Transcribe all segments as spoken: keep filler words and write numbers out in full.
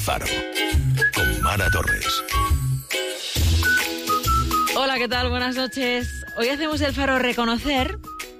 Faro, con Mara Torres. Hola, ¿qué tal? Buenas noches. Hoy hacemos el Faro Reconocer.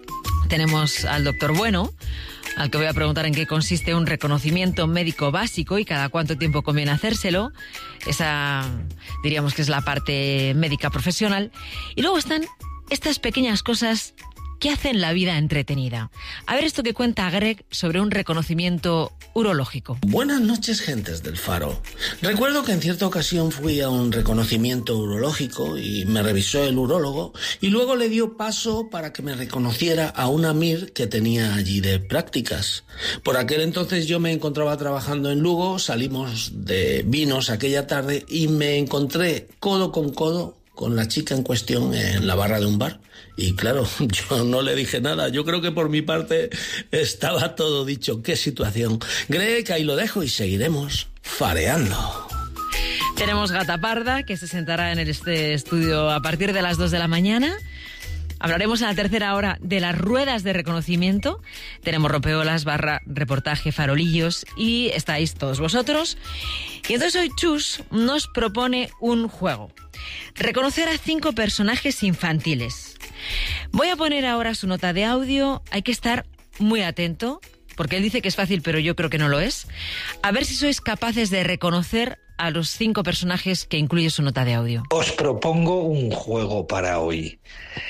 Tenemos al doctor Bueno, al que voy a preguntar en qué consiste un reconocimiento médico básico y cada cuánto tiempo conviene hacérselo. Esa, diríamos que es la parte médica profesional. Y luego están estas pequeñas cosas que hacen la vida entretenida. A ver esto que cuenta Greg sobre un reconocimiento urológico. Buenas noches, gentes del Faro. Recuerdo que en cierta ocasión fui a un reconocimiento urológico y me revisó el urólogo y luego le dio paso para que me reconociera a una M I R que tenía allí de prácticas. Por aquel entonces yo me encontraba trabajando en Lugo, salimos de vinos aquella tarde y me encontré codo con codo con la chica en cuestión en la barra de un bar. Y claro, yo no le dije nada. Yo creo que por mi parte estaba todo dicho. ¡Qué situación! Greg, ahí lo dejo y seguiremos fareando. Tenemos Gata Parda, que se sentará en este estudio a partir de las dos de la mañana. Hablaremos en la tercera hora de las ruedas de reconocimiento. Tenemos rompeolas, barra, reportaje, farolillos y estáis todos vosotros. Y entonces hoy Chus nos propone un juego. Reconocer a cinco personajes infantiles. Voy a poner ahora su nota de audio. Hay que estar muy atento, porque él dice que es fácil, pero yo creo que no lo es. A ver si sois capaces de reconocer a los cinco personajes que incluye su nota de audio. Os propongo un juego para hoy.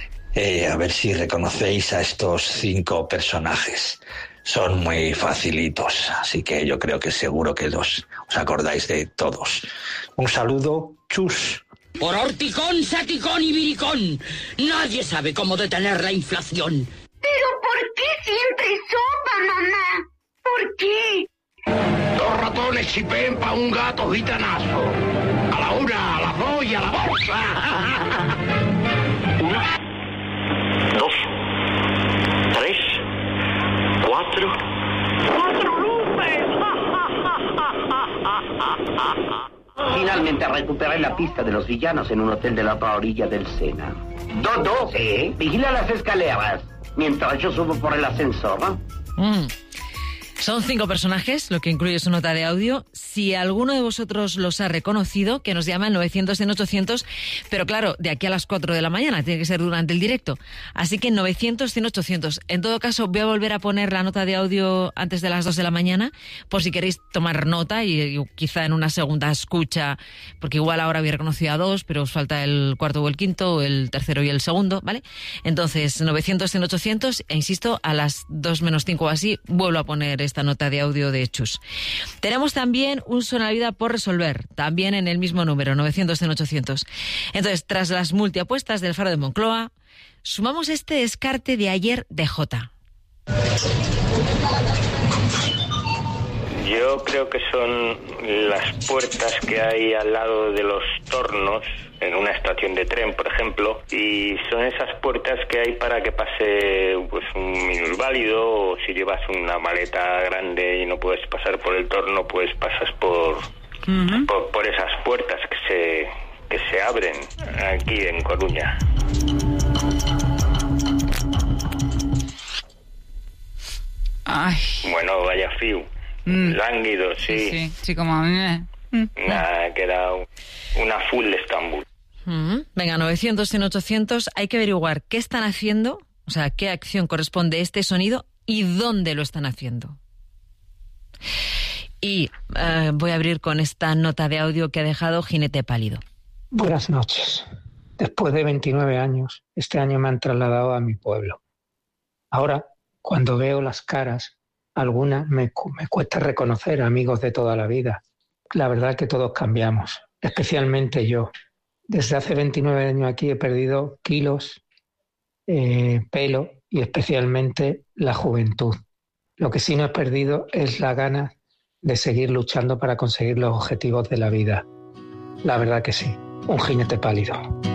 Eh, a ver si reconocéis a estos cinco personajes. Son muy facilitos, así que yo creo que seguro que los, os acordáis de todos. Un saludo, Chus. Por horticón, saticón y viricón, nadie sabe cómo detener la inflación. ¿Pero por qué siempre sopa, mamá? ¿Por qué? Dos ratones chipén pa' un gato gitanazo. A la una, a las dos y a la bolsa. Una, dos, tres, cuatro. ¡Cuatro luces! Finalmente recuperé la pista de los villanos en un hotel de la otra orilla del Sena. Dodo, ¿eh? Vigila las escaleras mientras yo subo por el ascensor, ¿no? Mm. Son cinco personajes, lo que incluye su nota de audio. Si alguno de vosotros los ha reconocido, que nos llama al novecientos, cien, ochocientos, pero claro, de aquí a las cuatro de la mañana, tiene que ser durante el directo. Así que novecientos, cien, ochocientos. En todo caso, voy a volver a poner la nota de audio antes de las dos de la mañana, por si queréis tomar nota y, y quizá en una segunda escucha, porque igual ahora había reconocido a dos, pero os falta el cuarto o el quinto, o el tercero y el segundo, ¿vale? Entonces, novecientos, cien, ochocientos, e insisto, a las dos menos cinco o así, vuelvo a poner esta nota de audio de Chus. Tenemos también un Sonavida por resolver, también en el mismo número, novecientos, cien, ochocientos. Entonces, tras las multiapuestas del Faro de Moncloa, sumamos este descarte de ayer de Jota. Yo creo que son las puertas que hay al lado de los tornos, en una estación de tren, por ejemplo, y son esas puertas que hay para que pase pues un minusválido, o si llevas una maleta grande y no puedes pasar por el torno, pues pasas por, uh-huh. por, por esas puertas que se, que se abren aquí en Coruña. Ay. Bueno, vaya frío. Mm. Lánguido, sí. Sí, sí, sí, como a mí me... Nada, que era una full de Estambul. Mm. Venga, novecientos, cien, ochocientos, hay que averiguar qué están haciendo, o sea, qué acción corresponde a este sonido y dónde lo están haciendo. Y uh, voy a abrir con esta nota de audio que ha dejado Jinete Pálido. Buenas noches. Después de veintinueve años, este año me han trasladado a mi pueblo. Ahora, cuando veo las caras, algunas me, me cuesta reconocer amigos de toda la vida. La verdad es que todos cambiamos, especialmente yo. Desde hace veintinueve años aquí he perdido kilos, eh, pelo y especialmente la juventud. Lo que sí no he perdido es la gana de seguir luchando para conseguir los objetivos de la vida. La verdad que sí, un jinete pálido.